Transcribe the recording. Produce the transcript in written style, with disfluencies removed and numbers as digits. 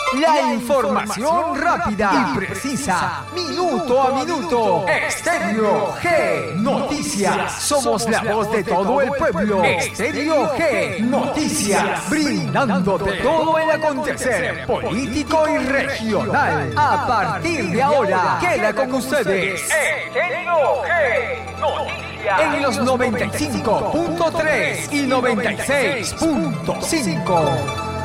La información rápida y precisa, minuto a minuto. Estéreo G Noticias. Somos la voz de todo el pueblo. Estéreo G Noticias. Brindándote todo el acontecer político y regional. A partir de ahora, queda con ustedes Estéreo G Noticias. En los 95.3 y 96.5.